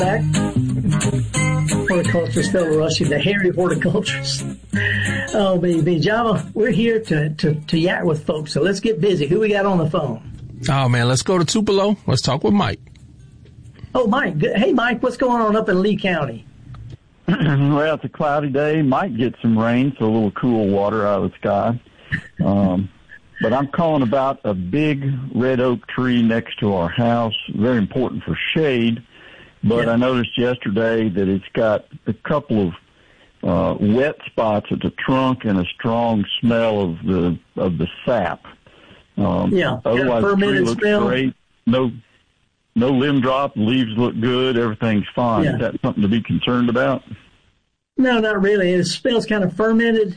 back. Horticulturist Phil Rushy, the hairy horticulturist. Oh, baby, Java, we're here to yak with folks, so let's get busy. Who we got on the phone? Oh, man, let's go to Tupelo. Let's talk with Mike. Oh, Mike. Hey, Mike, what's going on up in Lee County? Well, it's a cloudy day. Might get some rain, so a little cool water out of the sky. But I'm calling about a big red oak tree next to our house. Very important for shade. But yeah. I noticed yesterday that it's got a couple of wet spots at the trunk and a strong smell of the sap. Otherwise, the tree looks great. No limb drop. Leaves look good. Everything's fine. Yeah. Is that something to be concerned about? No, not really. It smells kind of fermented.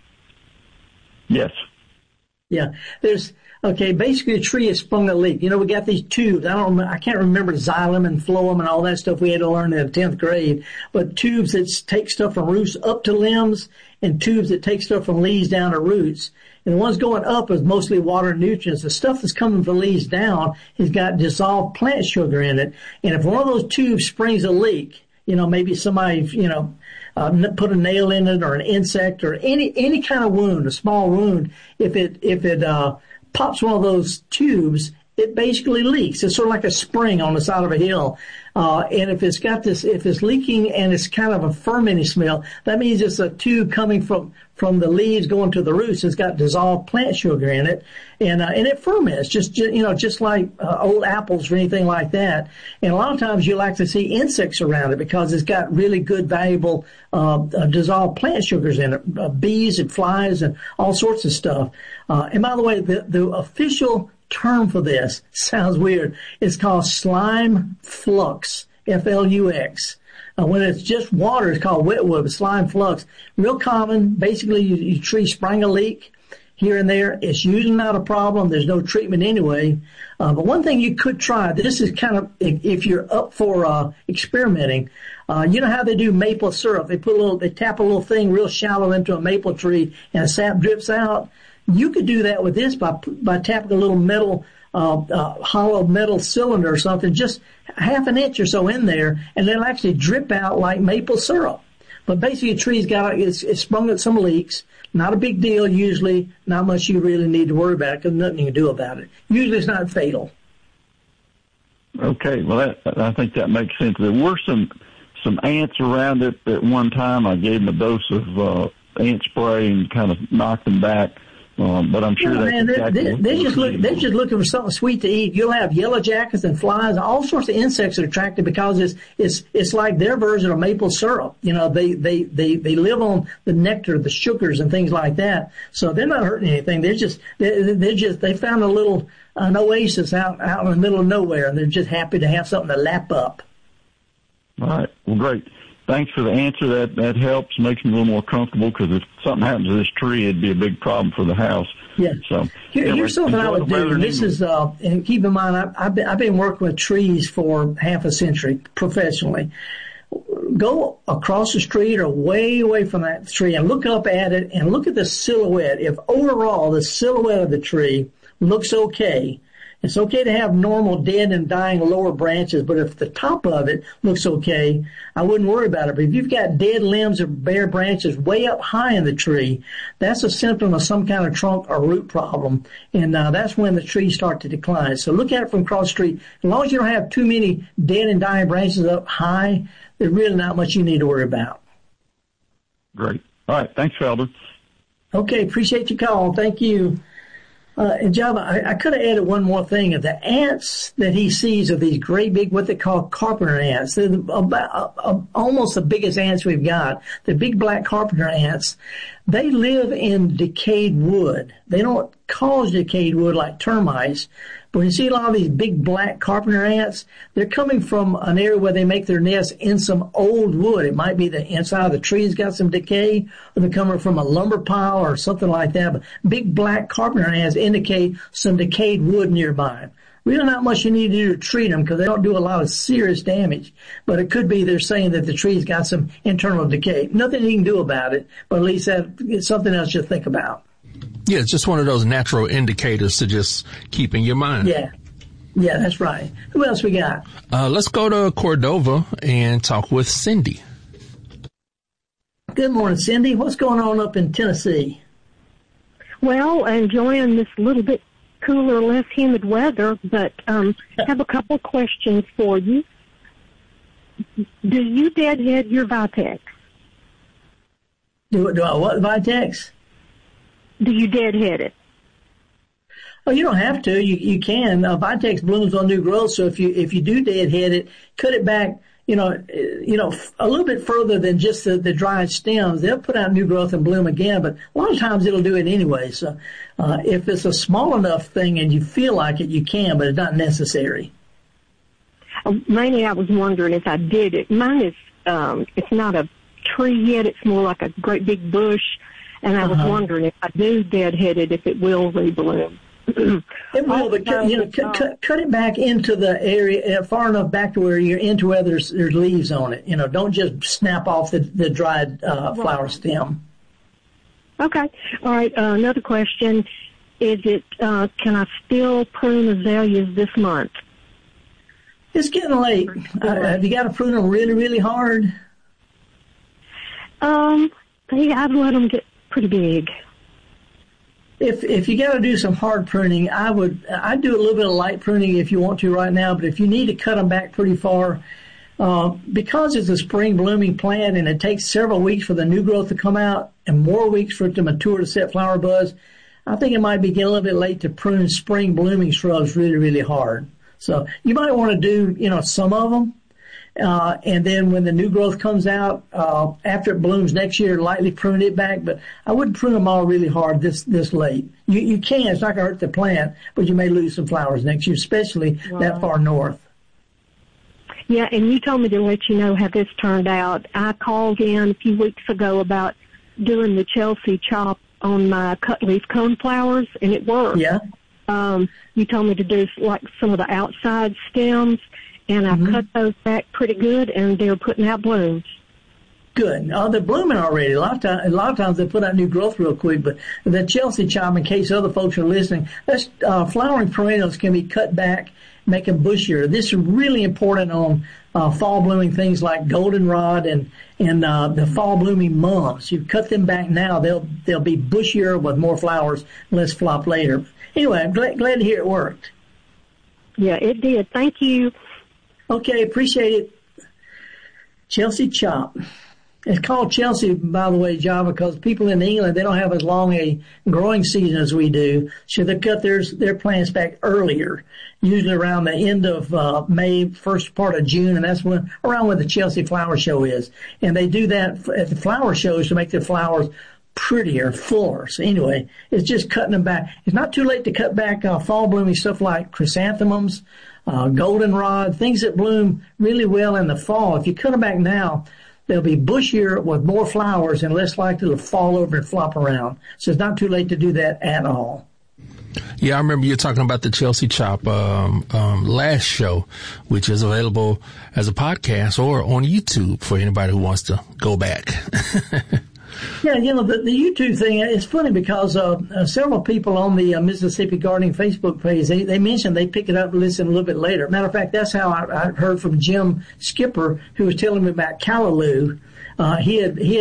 Yes. Yeah. Basically a tree has sprung a leak. You know, we got these tubes. I can't remember xylem and phloem and all that stuff we had to learn in the 10th grade, but tubes that take stuff from roots up to limbs and tubes that take stuff from leaves down to roots. And the ones going up is mostly water and nutrients. The stuff that's coming from leaves down has got dissolved plant sugar in it. And if one of those tubes springs a leak, you know, maybe somebody, put a nail in it or an insect or any kind of wound, a small wound, if it pops one of those tubes, it basically leaks. It's sort of like a spring on the side of a hill. And if it's leaking and it's kind of a fermenting smell, that means it's a tube coming from the leaves going to the roots. It's got dissolved plant sugar in it, and it ferments just like old apples or anything like that. And a lot of times you like to see insects around it because it's got really good, valuable dissolved plant sugars in it, bees and flies and all sorts of stuff. And by the way, the official term for this sounds weird. It's called slime flux, Flux. When it's just water, it's called wetwood, but slime flux. Real common. Basically, your tree sprang a leak here and there. It's usually not a problem. There's no treatment anyway. But one thing you could try, this is kind of, if you're up for experimenting, you know how they do maple syrup? They tap a little thing real shallow into a maple tree and the sap drips out. You could do that with this by tapping a little metal, hollow metal cylinder or something, just half an inch or so in there, and it'll actually drip out like maple syrup. But basically, a tree's it's sprung at some leaks. Not a big deal usually. Not much you really need to worry about because nothing you can do about it. Usually, it's not fatal. Okay, well, I think that makes sense. There were some ants around it at one time. I gave them a dose of ant spray and kind of knocked them back. But I'm sure they're just looking for something sweet to eat. You'll have yellow jackets and flies, all sorts of insects are attracted because it's like their version of maple syrup. You know, they live on the nectar, the sugars and things like that. So they're not hurting anything. They found an oasis out in the middle of nowhere, and they're just happy to have something to lap up. All right. Well, great. Thanks for the answer. That helps, makes me a little more comfortable because if something happens to this tree, it'd be a big problem for the house. Yeah. So here's something I would do. This is, and keep in mind, I've been working with trees for half a century professionally. Go across the street or way away from that tree and look up at it and look at the silhouette. If overall the silhouette of the tree looks okay, it's okay to have normal dead and dying lower branches, but if the top of it looks okay, I wouldn't worry about it. But if you've got dead limbs or bare branches way up high in the tree, that's a symptom of some kind of trunk or root problem, and that's when the trees start to decline. So look at it from across the street. As long as you don't have too many dead and dying branches up high, there's really not much you need to worry about. Great. All right. Thanks, Felder. Okay. Appreciate your call. Thank you. And Java, I could have added one more thing. The ants that he sees are these great big, what they call carpenter ants. They're almost the biggest ants we've got. The big black carpenter ants. They live in decayed wood. They don't cause decayed wood like termites. But when you see a lot of these big black carpenter ants, they're coming from an area where they make their nests in some old wood. It might be the inside of the tree's got some decay, or they're coming from a lumber pile or something like that. But big black carpenter ants indicate some decayed wood nearby. Really not much you need to do to treat them because they don't do a lot of serious damage. But it could be they're saying that the tree's got some internal decay. Nothing you can do about it, but at least it's something else you think about. Yeah, it's just one of those natural indicators to just keep in your mind. Yeah, that's right. Who else we got? Let's go to Cordova and talk with Cindy. Good morning, Cindy. What's going on up in Tennessee? Well, enjoying this little bit cooler, less humid weather, but have a couple questions for you. Do you deadhead your Vitex? Do I what, Vitex? Do you deadhead it? Oh, you don't have to. You can. Vitex blooms on new growth, so if you do deadhead it, cut it back, a little bit further than just the dried stems. They'll put out new growth and bloom again, but a lot of times it'll do it anyway. So, if it's a small enough thing and you feel like it, you can, but it's not necessary. Mainly I was wondering if I did it. Mine is, it's not a tree yet. It's more like a great big bush. And I was wondering if I do deadhead it, if it will rebloom. It will, but cut it back into the area far enough back to where you're into where there's leaves on it. Don't just snap off the dried flower stem. Okay. All right. Another question: is it can I still prune azaleas this month? It's getting late. Have you got to prune them really, really hard? I'd let them get pretty big. If you got to do some hard pruning, I'd do a little bit of light pruning if you want to right now, but if you need to cut them back pretty far, because it's a spring blooming plant and it takes several weeks for the new growth to come out and more weeks for it to mature to set flower buds, I think it might be getting a little bit late to prune spring blooming shrubs really, really hard. So you might want to do, some of them. And then when the new growth comes out, after it blooms next year, lightly prune it back. But I wouldn't prune them all really hard this late. You can. It's not going to hurt the plant, but you may lose some flowers next year, especially that far north. Yeah, and you told me to let you know how this turned out. I called in a few weeks ago about doing the Chelsea chop on my cut leaf coneflowers, and it worked. Yeah. You told me to do like some of the outside stems. And I cut those back pretty good, and they're putting out blooms. Good. They're blooming already. A lot of times they put out new growth real quick. But the Chelsea chop, in case other folks are listening, that's flowering perennials can be cut back, make them bushier. This is really important on fall blooming things like goldenrod and the fall blooming mums. You cut them back now, they'll be bushier with more flowers, less flop later. Anyway, I'm glad to hear it worked. Yeah, it did. Thank you. Okay, appreciate it. Chelsea chop. It's called Chelsea, by the way, Java, because people in England, they don't have as long a growing season as we do. So they cut their plants back earlier, usually around the end of May, first part of June, and that's around when the Chelsea Flower Show is. And they do that at the flower shows to make their flowers prettier, fuller. So anyway, it's just cutting them back. It's not too late to cut back fall blooming stuff like chrysanthemums, goldenrod, things that bloom really well in the fall. If you cut them back now, they'll be bushier with more flowers and less likely to fall over and flop around. So it's not too late to do that at all. Yeah, I remember you talking about the Chelsea chop last show, which is available as a podcast or on YouTube for anybody who wants to go back. Yeah, the YouTube thing, it's funny because several people on the Mississippi Gardening Facebook page, they mentioned they pick it up and listen a little bit later. Matter of fact, that's how I heard from Jim Skipper, who was telling me about Callaloo. He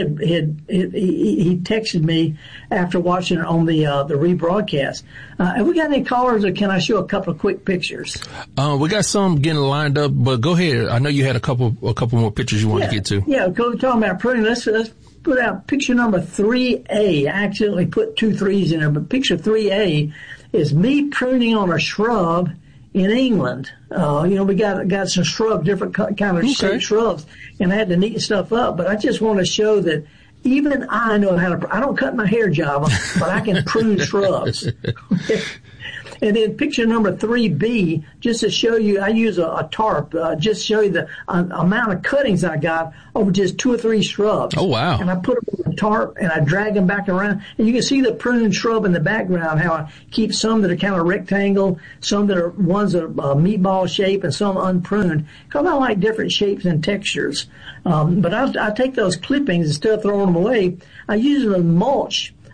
texted me after watching it on the rebroadcast. Have we got any callers, or can I show a couple of quick pictures? We got some getting lined up, but go ahead. I know you had a couple more pictures you want to get to. Yeah, we're talking about pruning. Let's put out picture number 3A. I accidentally put 2 3s in there, but picture 3A is me pruning on a shrub in England. We got some shrub, different kind of shaped shrubs, and I had to neaten stuff up. But I just want to show that even I know how to. I don't cut my hair, Java, but I can prune shrubs. And then picture number 3B, just to show you, I use a tarp, just to show you the amount of cuttings I got over just 2 or 3 shrubs. Oh, wow. And I put them on the tarp and I drag them back around. And you can see the pruned shrub in the background, how I keep some that are kind of rectangle, some that are ones that are meatball shape, and some unpruned, because I like different shapes and textures. But I take those clippings, instead of throwing them away, I use them as mulch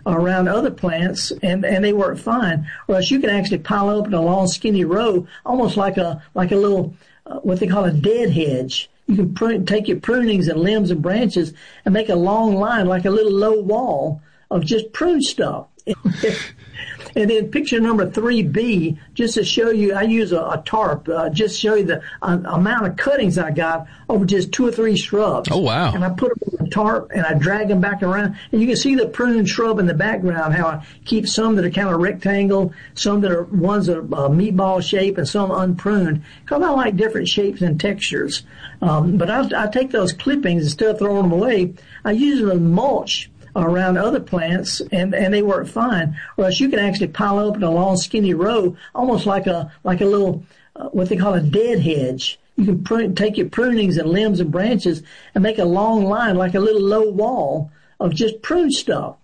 around other plants, and they work fine. Or else you can actually pile up in a long, skinny row, almost like a little what they call a dead hedge. You can take your prunings and limbs and branches and make a long line, like a little low wall of just prune stuff. And then picture number 3B, just to show you, I use a tarp, just show you the amount of cuttings I got over just 2 or 3 shrubs. Oh, wow. And I put them on the tarp and I drag them back around. And you can see the prune shrub in the background, how I keep some that are kind of rectangle, some that are ones that are meatball shape, and some unpruned, because I like different shapes and textures. But I take those clippings, instead of throwing them away, I use them as mulch around other plants, and they work fine. Or else you can actually pile up in a long, skinny row, almost like a little what they call a dead hedge. You can take your prunings and limbs and branches and make a long line, like a little low wall of just prune stuff.